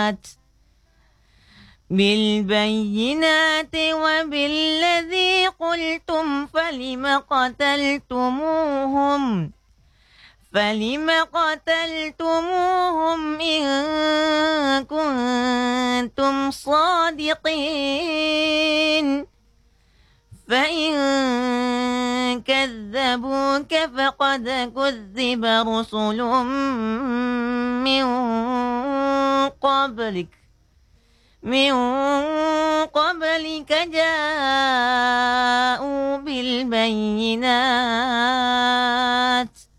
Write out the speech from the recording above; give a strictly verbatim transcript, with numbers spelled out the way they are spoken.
بالبينات وبالذي قلتم فلم قتلتموهم فلم قتلتموهم إن كنتم صادقين فإن كذبوك فقد كذب رسل من قبلك من قبلك جاءوا بالبينات